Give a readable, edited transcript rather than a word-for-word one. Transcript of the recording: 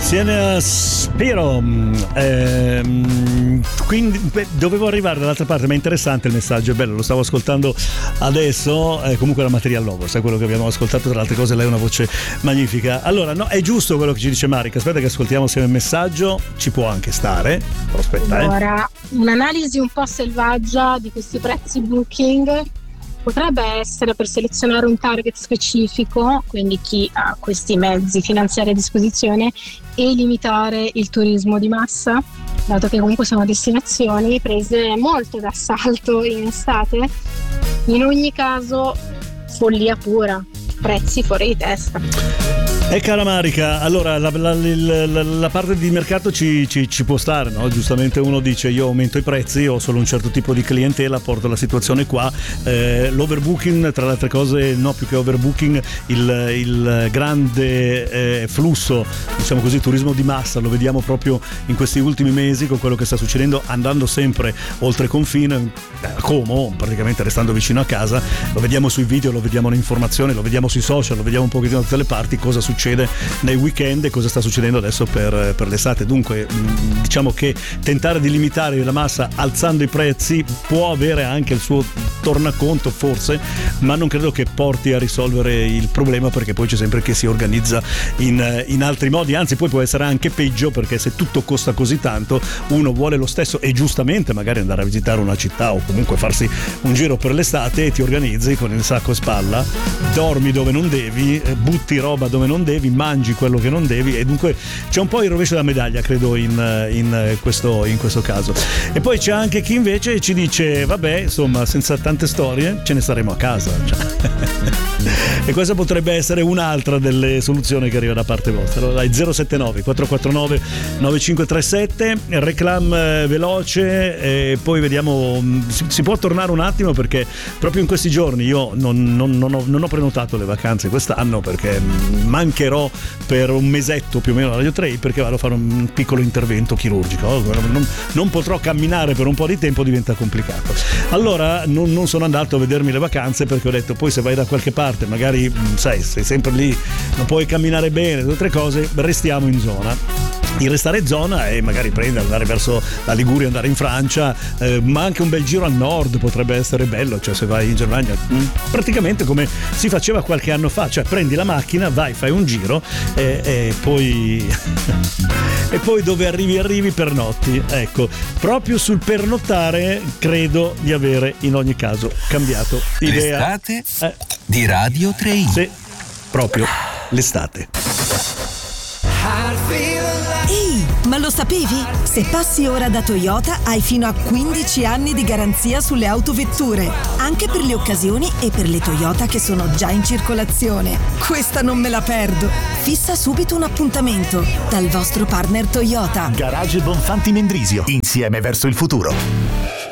Siena Spiro. Quindi dovevo arrivare dall'altra parte, ma è interessante il messaggio, è bello, lo stavo ascoltando adesso. Comunque la Material Lovers è quello che abbiamo ascoltato, tra le altre cose lei ha una voce magnifica. Allora, no, è giusto quello che ci dice Marica. Aspetta che ascoltiamo insieme il messaggio, ci può anche stare. Però aspetta, allora, un'analisi un po' selvaggia di questi prezzi booking potrebbe essere per selezionare un target specifico, quindi chi ha questi mezzi finanziari a disposizione, e limitare il turismo di massa, dato che comunque sono destinazioni prese molto d'assalto in estate. In ogni caso follia pura, prezzi fuori di testa. Cara Marica, allora la parte di mercato ci può stare, no? Giustamente uno dice: io aumento i prezzi, ho solo un certo tipo di clientela, porto la situazione qua. L'overbooking, tra le altre cose, no, più che overbooking, il grande flusso, diciamo così, turismo di massa, lo vediamo proprio in questi ultimi mesi con quello che sta succedendo, andando sempre oltre confine, a Como, praticamente restando vicino a casa. Lo vediamo sui video, lo vediamo in informazioni, lo vediamo sui social, lo vediamo un pochettino da tutte le parti, cosa succede nei weekend e cosa sta succedendo adesso per l'estate. Dunque diciamo che tentare di limitare la massa alzando i prezzi può avere anche il suo tornaconto forse, ma non credo che porti a risolvere il problema, perché poi c'è sempre che si organizza in altri modi, anzi poi può essere anche peggio, perché se tutto costa così tanto uno vuole lo stesso e giustamente magari andare a visitare una città o comunque farsi un giro per l'estate, e ti organizzi con il sacco a spalla, dormi dove non devi, butti roba dove non devi, mangi quello che non devi, e dunque c'è un po' il rovescio della medaglia, credo, in questo caso. E poi c'è anche chi invece ci dice: vabbè, insomma, senza tante storie ce ne staremo a casa, e questa potrebbe essere un'altra delle soluzioni che arriva da parte vostra. Allora, dai, 079 449 9537, reclam veloce, e poi vediamo, si può tornare un attimo, perché proprio in questi giorni io non ho prenotato le vacanze quest'anno, perché mancherò per un mesetto più o meno a Radio 3, perché vado a fare un piccolo intervento chirurgico. Non potrò camminare per un po' di tempo, diventa complicato. Allora non sono andato a vedermi le vacanze, perché ho detto: poi se vai da qualche parte, magari sai, sei sempre lì, non puoi camminare bene, tutte altre cose, restiamo in zona. Il restare in zona e magari andare verso la Liguria, andare in Francia, ma anche un bel giro al nord potrebbe essere bello, cioè se vai in Germania, praticamente come si faceva qualche anno fa, cioè prendi la macchina, vai, fai un giro e poi e poi dove arrivi pernotti. Ecco, proprio sul pernottare credo di avere in ogni caso cambiato idea. L'estate di Radio 3. Sì, proprio l'estate. Ehi, ma lo sapevi? Se passi ora da Toyota hai fino a 15 anni di garanzia sulle autovetture, anche per le occasioni e per le Toyota che sono già in circolazione. Questa non me la perdo. Fissa subito un appuntamento dal vostro partner Toyota. Garage Bonfanti Mendrisio, insieme verso il futuro.